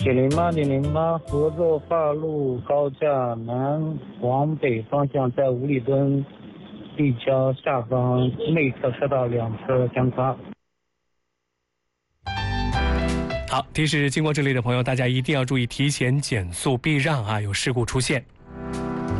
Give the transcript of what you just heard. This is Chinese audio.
708.08，合作化路高架南往北方向，在五里墩立交下方内侧车道两车相擦。 好，提示经过这里的朋友，大家一定要注意提前减速避让啊，有事故出现。